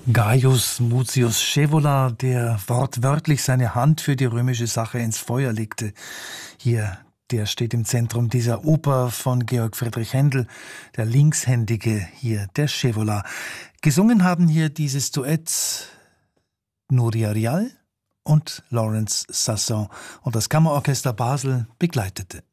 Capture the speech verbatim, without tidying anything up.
Gaius Mutius Scaevola, der wortwörtlich seine Hand für die römische Sache ins Feuer legte. Hier, der steht im Zentrum dieser Oper von Georg Friedrich Händel, der Linkshändige hier, der Scaevola. Gesungen haben hier dieses Duett Nuria Rial und Lawrence Sasson und das Kammerorchester Basel begleitete.